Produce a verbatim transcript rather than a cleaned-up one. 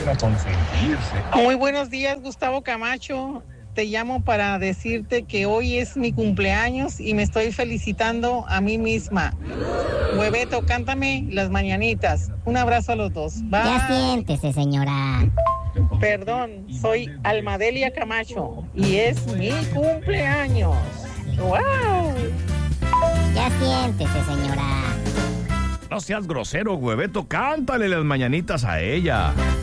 Muy buenos días, Gustavo Camacho. Te llamo para decirte que hoy es mi cumpleaños y me estoy felicitando a mí misma. Hueveto, cántame las mañanitas. Un abrazo a los dos. Bye. Ya siéntese, señora. Perdón, soy Almadelia Camacho y es mi cumpleaños. ¡Wow! Ya siéntese, señora. No seas grosero, Hueveto. Cántale las mañanitas a ella.